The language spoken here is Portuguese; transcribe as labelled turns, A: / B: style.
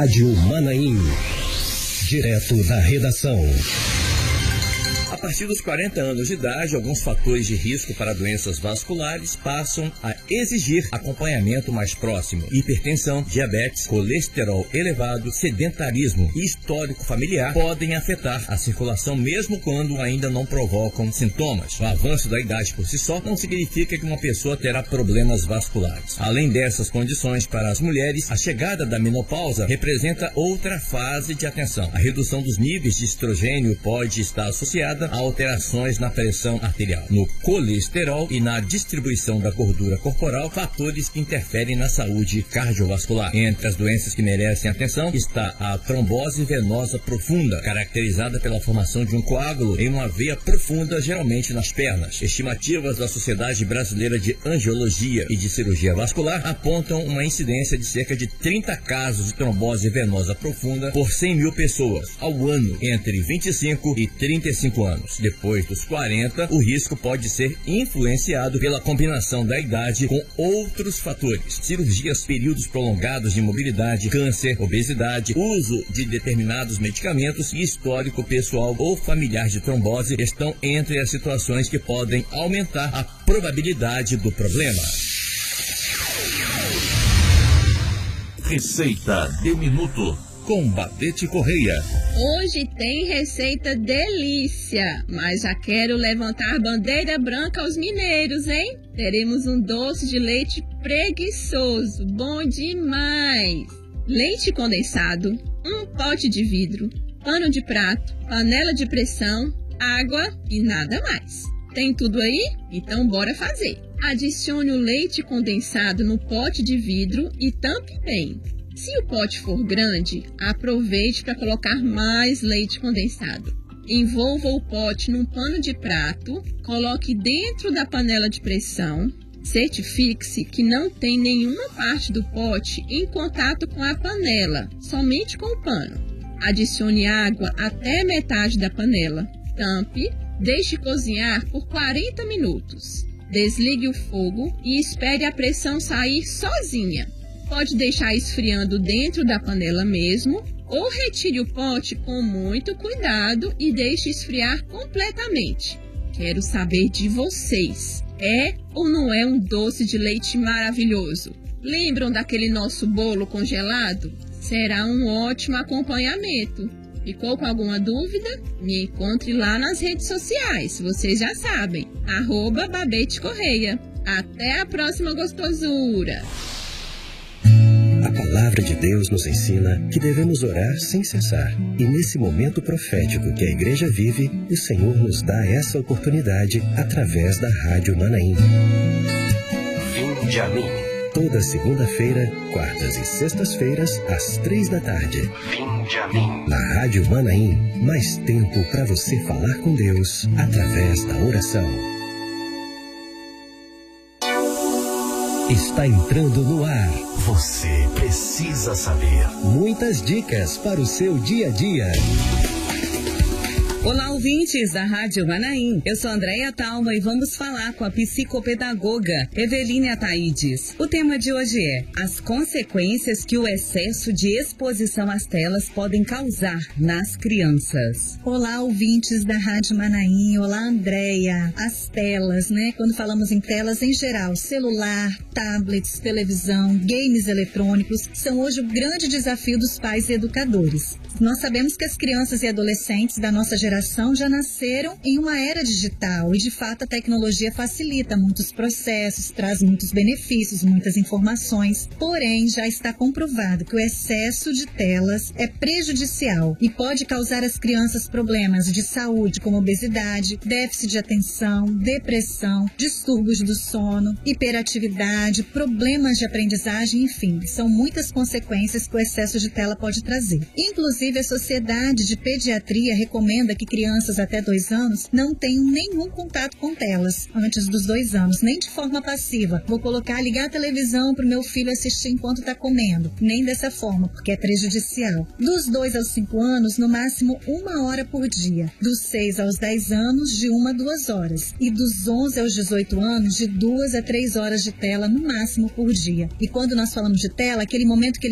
A: Rádio Manaim. Direto da redação.
B: A partir dos 40 anos de idade, alguns fatores de risco para doenças vasculares passam a exigir acompanhamento mais próximo. Hipertensão, diabetes, colesterol elevado, sedentarismo e histórico familiar podem afetar a circulação mesmo quando ainda não provocam sintomas. O avanço da idade por si só não significa que uma pessoa terá problemas vasculares. Além dessas condições, para as mulheres, a chegada da menopausa representa outra fase de atenção. A redução dos níveis de estrogênio pode estar associada a alterações na pressão arterial, no colesterol e na distribuição da gordura corporal, fatores que interferem na saúde cardiovascular. Entre as doenças que merecem atenção está a trombose venosa profunda, caracterizada pela formação de um coágulo em uma veia profunda, geralmente nas pernas. Estimativas da Sociedade Brasileira de Angiologia e de Cirurgia Vascular apontam uma incidência de cerca de 30 casos de trombose venosa profunda por 100 mil pessoas ao ano entre 25 e 35 anos. Depois dos 40, o risco pode ser influenciado pela combinação da idade com outros fatores. Cirurgias, períodos prolongados de imobilidade, câncer, obesidade, uso de determinados medicamentos e histórico pessoal ou familiar de trombose estão entre as situações que podem aumentar a probabilidade do problema.
C: Receita de minuto com Babete Correia.
D: Hoje tem receita delícia, mas já quero levantar bandeira branca aos mineiros, hein? Teremos um doce de leite preguiçoso, bom demais. Leite condensado, um pote de vidro, pano de prato, panela de pressão, água e nada mais. Tem tudo aí? Então bora fazer. Adicione o leite condensado no pote de vidro e tampe bem. Se o pote for grande, aproveite para colocar mais leite condensado. Envolva o pote num pano de prato, coloque dentro da panela de pressão. Certifique-se que não tem nenhuma parte do pote em contato com a panela, somente com o pano. Adicione água até metade da panela. Tampe, deixe cozinhar por 40 minutos. Desligue o fogo e espere a pressão sair sozinha. Pode deixar esfriando dentro da panela mesmo, ou retire o pote com muito cuidado e deixe esfriar completamente. Quero saber de vocês, é ou não é um doce de leite maravilhoso? Lembram daquele nosso bolo congelado? Será um ótimo acompanhamento. Ficou com alguma dúvida? Me encontre lá nas redes sociais, vocês já sabem, @Babete Correia. Até a próxima gostosura!
A: A palavra de Deus nos ensina que devemos orar sem cessar. E nesse momento profético que a igreja vive, o Senhor nos dá essa oportunidade através da Rádio Manaim.
C: Vinde a mim.
A: Toda segunda-feira, quartas e sextas-feiras, às 3 da tarde.
C: Vinde a mim.
A: Na Rádio Manaim, mais tempo para você falar com Deus através da oração. Está entrando no ar.
C: Você precisa saber.
A: Muitas dicas para o seu dia a dia.
E: Olá, ouvintes da Rádio Manaim. Eu sou Andréia Talma e vamos falar com a psicopedagoga Eveline Ataídes. O tema de hoje é as consequências que o excesso de exposição às telas podem causar nas crianças.
F: Olá, ouvintes da Rádio Manaim. Olá, Andréia. As telas, né? Quando falamos em telas em geral, celular, tablets, televisão, games eletrônicos, são hoje o grande desafio dos pais e educadores. Nós sabemos que as crianças e adolescentes da nossa geração já nasceram em uma era digital e, de fato, a tecnologia facilita muitos processos, traz muitos benefícios, muitas informações. Porém, já está comprovado que o excesso de telas é prejudicial e pode causar às crianças problemas de saúde, como obesidade, déficit de atenção, depressão, distúrbios do sono, hiperatividade, problemas de aprendizagem, enfim, são muitas consequências que o excesso de tela pode trazer. Inclusive, a Sociedade de Pediatria recomenda que crianças até 2 anos não tenham nenhum contato com telas antes dos 2 anos, nem de forma passiva. Vou ligar a televisão para o meu filho assistir enquanto está comendo. Nem dessa forma, porque é prejudicial. Dos 2 aos 5 anos, no máximo 1 hora por dia. Dos 6 aos 10 anos, de 1 a 2 horas. E dos 11 aos 18 anos, de 2 a 3 horas de tela, no máximo por dia. E quando nós falamos de tela, aquele momento que